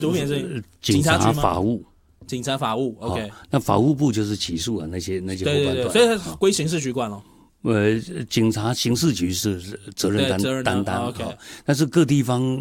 毒品是警察察局吗？ 法务。 警察法务 ，OK， 那法务部就是起诉啊，那些对伙伴对对， 团， 所以它归刑事局管咯。 警察刑事局是责任担当， OK， 但是各地方